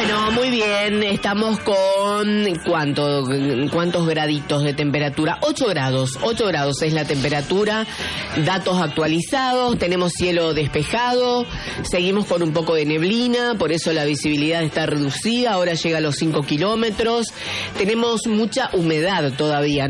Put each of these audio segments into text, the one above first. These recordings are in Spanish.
Bueno, muy bien, estamos con ¿cuántos graditos de temperatura? 8 grados es la temperatura, datos actualizados, tenemos cielo despejado, seguimos con un poco de neblina, por eso la visibilidad está reducida, ahora llega a los 5 kilómetros, tenemos mucha humedad todavía,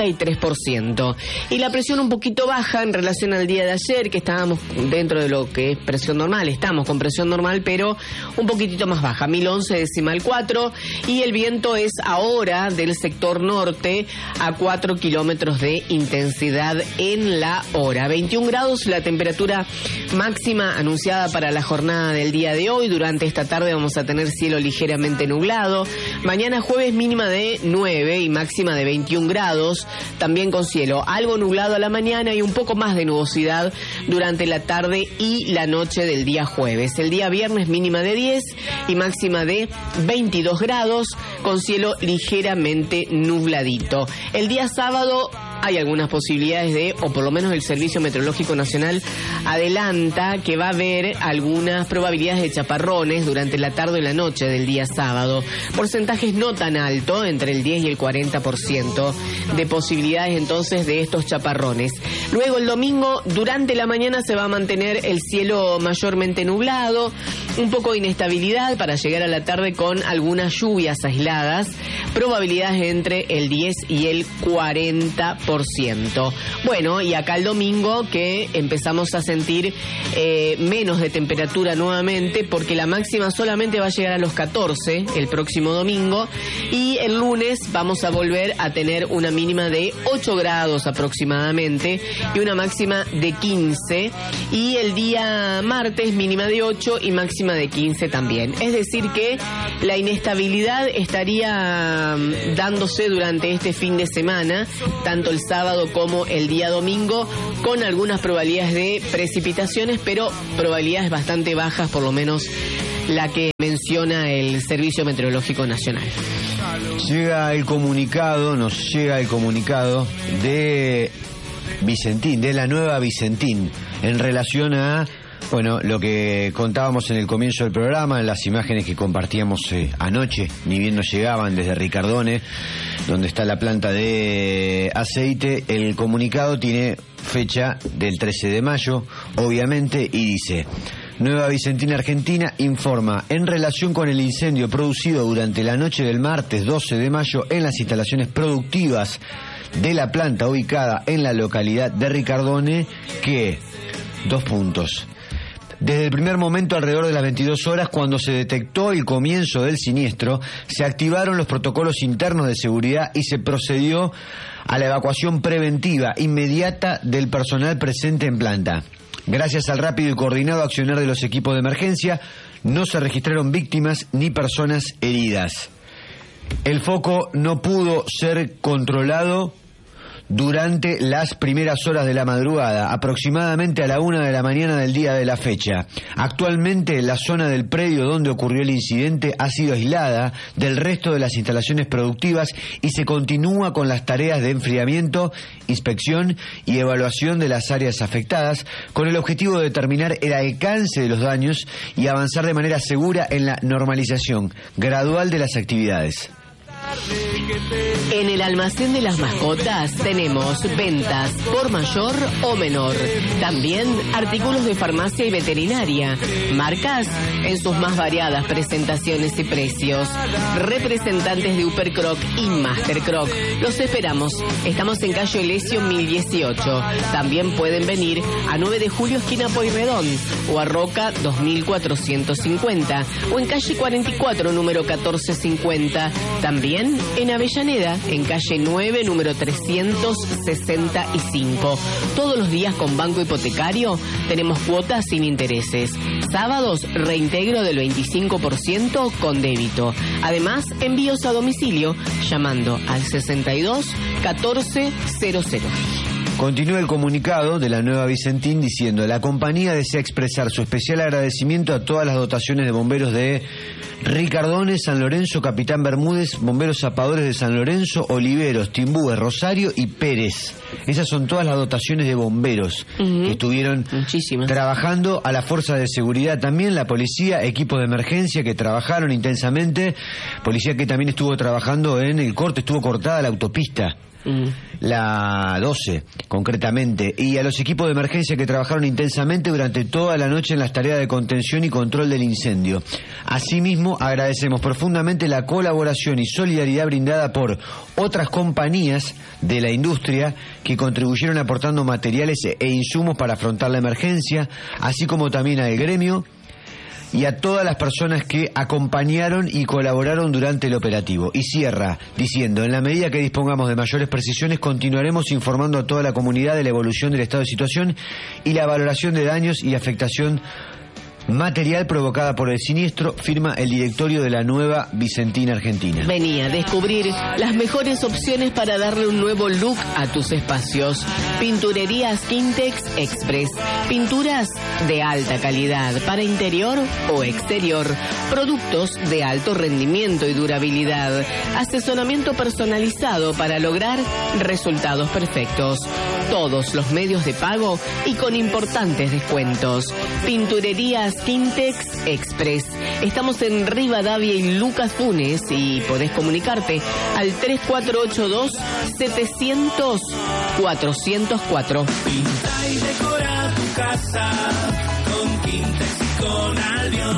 93%, y la presión un poquito baja en relación al día de ayer, que estábamos dentro de lo que es presión normal, estamos con presión normal, pero un poquitito más baja, 1011,4, y el viento es ahora del sector norte a 4 kilómetros de intensidad en la hora. 21 grados la temperatura máxima anunciada para la jornada del día de hoy. Durante esta tarde vamos a tener cielo ligeramente nublado. Mañana jueves mínima de 9 y máxima de 21 grados, también con cielo algo nublado a la mañana y un poco más de nubosidad durante la tarde y la noche del día jueves. El día viernes mínima de 10 y máxima de 22 grados, con cielo ligeramente nubladito. El día sábado hay algunas posibilidades de, o por lo menos el Servicio Meteorológico Nacional adelanta que va a haber algunas probabilidades de chaparrones durante la tarde y la noche del día sábado. Porcentajes no tan altos, entre el 10 y el 40% de posibilidades entonces de estos chaparrones. Luego el domingo, durante la mañana se va a mantener el cielo mayormente nublado, un poco de inestabilidad para llegar a la tarde con algunas lluvias aisladas, probabilidades entre el 10 y el 40%. Bueno, y acá el domingo que empezamos a sentir menos de temperatura nuevamente, porque la máxima solamente va a llegar a los 14 el próximo domingo, y el lunes vamos a volver a tener una mínima de 8 grados aproximadamente y una máxima de 15, y el día martes mínima de 8 y máxima de 15 también. Es decir que la inestabilidad estaría dándose durante este fin de semana, tanto el sábado como el día domingo, con algunas probabilidades de precipitaciones, pero probabilidades bastante bajas, por lo menos la que menciona el Servicio Meteorológico Nacional. Nos llega el comunicado de Vicentín, de la nueva Vicentín, en relación a, bueno, lo que contábamos en el comienzo del programa, en las imágenes que compartíamos anoche, ni bien nos llegaban desde Ricardone, donde está la planta de aceite. El comunicado tiene fecha del 13 de mayo, obviamente, y dice: Nueva Vicentina Argentina informa en relación con el incendio producido durante la noche del martes 12 de mayo en las instalaciones productivas de la planta ubicada en la localidad de Ricardone que, desde el primer momento, alrededor de las 22 horas, cuando se detectó el comienzo del siniestro, se activaron los protocolos internos de seguridad y se procedió a la evacuación preventiva inmediata del personal presente en planta. Gracias al rápido y coordinado accionar de los equipos de emergencia, no se registraron víctimas ni personas heridas. El foco no pudo ser controlado durante las primeras horas de la madrugada, aproximadamente a la 1 de la mañana del día de la fecha. Actualmente la zona del predio donde ocurrió el incidente ha sido aislada del resto de las instalaciones productivas y se continúa con las tareas de enfriamiento, inspección y evaluación de las áreas afectadas, con el objetivo de determinar el alcance de los daños y avanzar de manera segura en la normalización gradual de las actividades. En el almacén de las mascotas tenemos ventas por mayor o menor. También artículos de farmacia y veterinaria. Marcas en sus más variadas presentaciones y precios. Representantes de Upercroc y Mastercroc. Los esperamos. Estamos en calle Elesio 1018. También pueden venir a 9 de julio esquina Pueyrredón o a Roca 2450 o en calle 44 número 1450. También en Avellaneda, en calle 9, número 365. Todos los días con Banco Hipotecario tenemos cuotas sin intereses. Sábados, reintegro del 25% con débito. Además, envíos a domicilio llamando al 62 14 00. Continúa el comunicado de la Nueva Vicentín diciendo: la compañía desea expresar su especial agradecimiento a todas las dotaciones de bomberos de Ricardones, San Lorenzo, Capitán Bermúdez, bomberos zapadores de San Lorenzo, Oliveros, Timbúes, Rosario y Pérez. Esas son todas las dotaciones de bomberos que estuvieron trabajando, a la fuerza de seguridad también, la policía, equipos de emergencia que trabajaron intensamente, policía que también estuvo trabajando en el corte, estuvo cortada la autopista. La 12 concretamente, y a los equipos de emergencia que trabajaron intensamente durante toda la noche en las tareas de contención y control del incendio. Asimismo, agradecemos profundamente la colaboración y solidaridad brindada por otras compañías de la industria que contribuyeron aportando materiales e insumos para afrontar la emergencia, así como también al gremio y a todas las personas que acompañaron y colaboraron durante el operativo. Y cierra diciendo: en la medida que dispongamos de mayores precisiones, continuaremos informando a toda la comunidad de la evolución del estado de situación y la valoración de daños y afectación material provocada por el siniestro, firma el directorio de la Nueva Vicentina Argentina. Venía a descubrir las mejores opciones para darle un nuevo look a tus espacios. Pinturerías Quintex Express. Pinturas de alta calidad para interior o exterior. Productos de alto rendimiento y durabilidad. Asesoramiento personalizado para lograr resultados perfectos. Todos los medios de pago y con importantes descuentos. Pinturerías Quintex Express. Estamos en Rivadavia y Lucas Funes y podés comunicarte al 3482-700-404. Pinta y decora tu casa con Quintex y con Albion.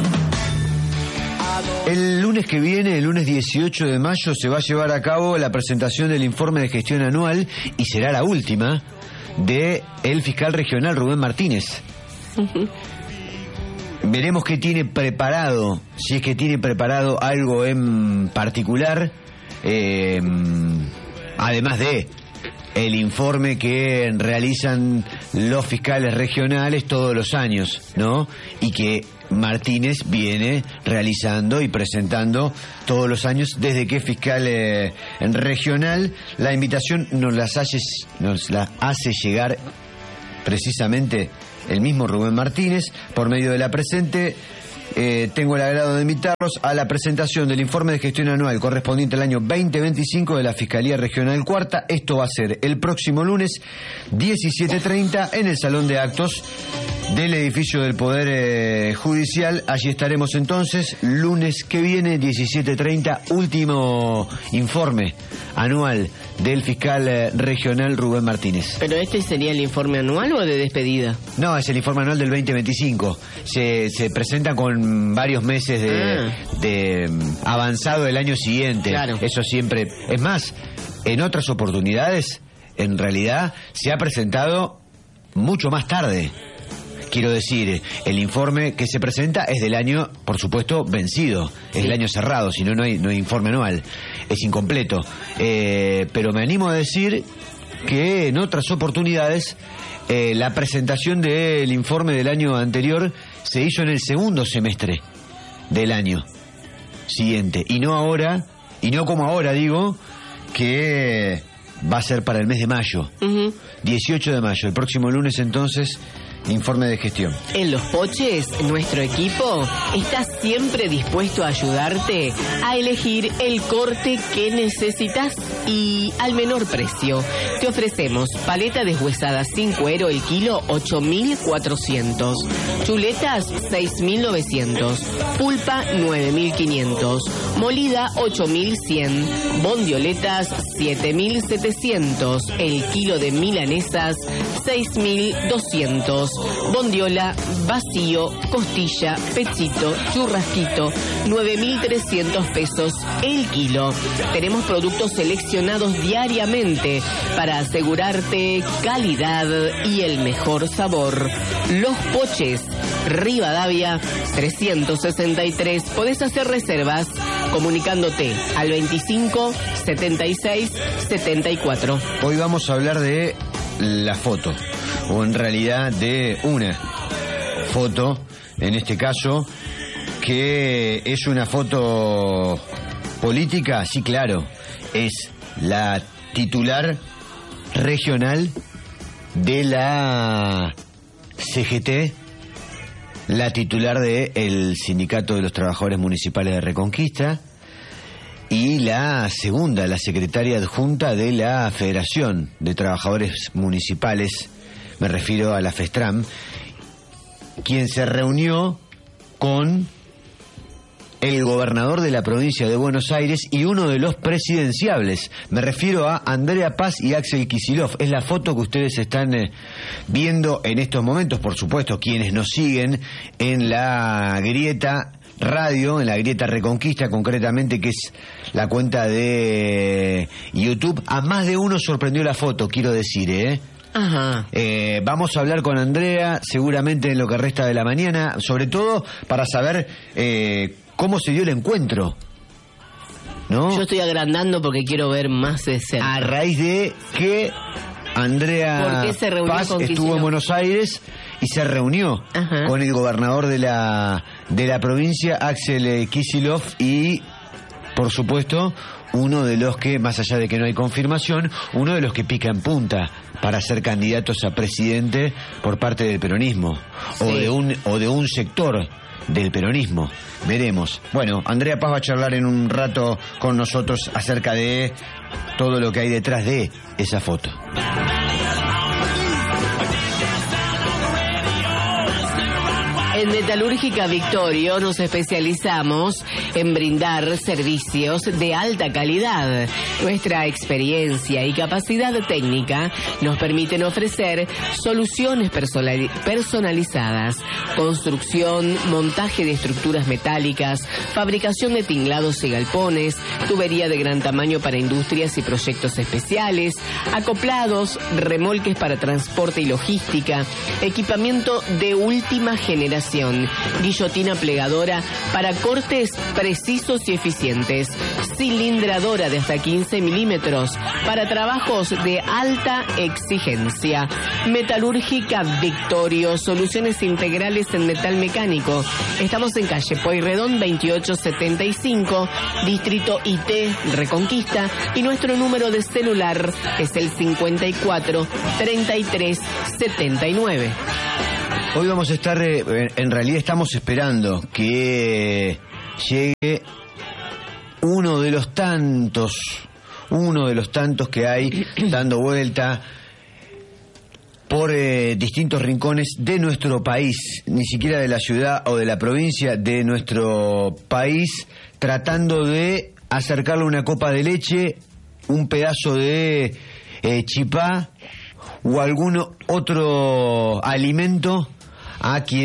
El lunes que viene, el lunes 18 de mayo, se va a llevar a cabo la presentación del informe de gestión anual y será la última de el fiscal regional Rubén Martínez. Veremos qué tiene preparado, si es que tiene preparado algo en particular, además de el informe que realizan los fiscales regionales todos los años, ¿no? Y que Martínez viene realizando y presentando todos los años desde que es fiscal regional. La invitación nos la hace llegar precisamente el mismo Rubén Martínez por medio de la presente. Tengo el agrado de invitarlos a la presentación del informe de gestión anual correspondiente al año 2025 de la Fiscalía Regional Cuarta. Esto va a ser el próximo lunes 17:30 en el Salón de Actos del edificio del Poder Judicial. Allí estaremos entonces, lunes que viene, 17:30, último informe anual del fiscal regional Rubén Martínez. ¿Pero este sería el informe anual o de despedida? No, es el informe anual del 2025. Se presenta con varios meses de avanzado el año siguiente. Claro. Eso siempre. Es más, en otras oportunidades, en realidad, se ha presentado mucho más tarde. Quiero decir, el informe que se presenta es del año, por supuesto, vencido. Es el año cerrado, si no, no hay informe anual. Es incompleto. Pero me animo a decir que en otras oportunidades la presentación del informe del año anterior se hizo en el segundo semestre del año siguiente. Y no ahora, y no como ahora digo, que va a ser para el mes de mayo. 18 de mayo, el próximo lunes entonces. Informe de gestión. En Los Poches, nuestro equipo está siempre dispuesto a ayudarte a elegir el corte que necesitas y al menor precio. Te ofrecemos paleta deshuesada sin cuero el kilo 8.400, chuletas 6.900, pulpa 9.500, molida 8.100, bondioletas 7.700, el kilo de milanesas 6.200. Bondiola, vacío, costilla, pechito, churrasquito, 9.300 pesos el kilo. Tenemos productos seleccionados diariamente para asegurarte calidad y el mejor sabor. Los Poches, Rivadavia 363. Podés hacer reservas comunicándote al 25 76 74. Hoy vamos a hablar de la foto, o en realidad de una foto, en este caso, que es una foto política. Sí, claro, es la titular regional de la CGT, la titular del Sindicato de los Trabajadores Municipales de Reconquista, y la segunda, la secretaria adjunta de la Federación de Trabajadores Municipales, me refiero a la FESTRAM, quien se reunió con el gobernador de la provincia de Buenos Aires y uno de los presidenciables. Me refiero a Andrea Paz y Axel Kicillof. Es la foto que ustedes están viendo en estos momentos, por supuesto, quienes nos siguen en la Grieta Radio, en la Grieta Reconquista concretamente, que es la cuenta de YouTube. A más de uno sorprendió la foto, quiero decir, Ajá. Vamos a hablar con Andrea seguramente en lo que resta de la mañana, sobre todo para saber cómo se dio el encuentro, ¿no? Yo estoy agrandando porque quiero ver más de cerca. A raíz de que Andrea ¿Por qué se reunió Paz con estuvo Kicillof? en Buenos Aires y se reunió Ajá. con el gobernador de la provincia, Axel Kicillof, y por supuesto uno de los que, más allá de que no hay confirmación, uno de los que pica en punta para ser candidatos a presidente por parte del peronismo, sí, o de un sector del peronismo. Veremos. Bueno, Andrea Paz va a charlar en un rato con nosotros acerca de todo lo que hay detrás de esa foto. En Metalúrgica Victorio nos especializamos en brindar servicios de alta calidad. Nuestra experiencia y capacidad técnica nos permiten ofrecer soluciones personalizadas, construcción, montaje de estructuras metálicas, fabricación de tinglados y galpones, tubería de gran tamaño para industrias y proyectos especiales, acoplados, remolques para transporte y logística, equipamiento de última generación, guillotina plegadora para cortes precisos y eficientes, cilindradora de hasta 15 milímetros para trabajos de alta exigencia. Metalúrgica Victorio, soluciones integrales en metal mecánico. Estamos en calle Pueyrredón 2875, distrito IT Reconquista, y nuestro número de celular es el 54 33 79. Hoy vamos a estar, en realidad estamos esperando que llegue uno de los tantos que hay dando vuelta por distintos rincones de nuestro país, ni siquiera de la ciudad o de la provincia, de nuestro país, tratando de acercarle una copa de leche, un pedazo de chipá o algún otro alimento a quien